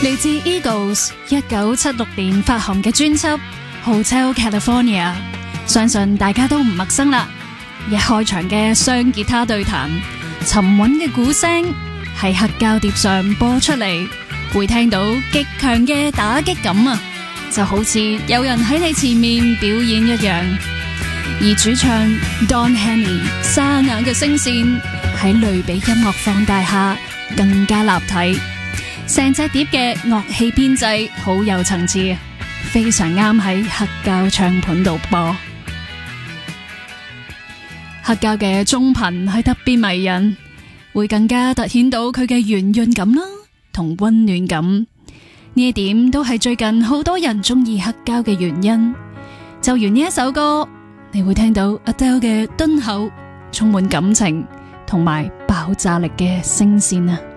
嚟自 Eagles 1976年發行嘅專輯《Hotel California》，相信大家都唔陌生啦。一開場嘅雙吉他對彈，沉穩嘅鼓聲喺黑膠碟上播出嚟，會聽到極強嘅打擊感啊，就好似有人喺你前面表演一樣。而主唱 Don Henley 沙啞嘅聲線喺類比音樂放大下更加立體。成隻碟嘅樂器編制好有層次，非常啱喺黑膠唱盤度播。黑膠嘅中頻係特別迷人，會更加凸顯到佢嘅圓潤感啦，同溫暖感。呢一點都係最近好多人中意黑膠嘅原因。就如呢一首歌，你會聽到 Adele 嘅敦厚、充滿感情同埋爆炸力嘅聲線啊！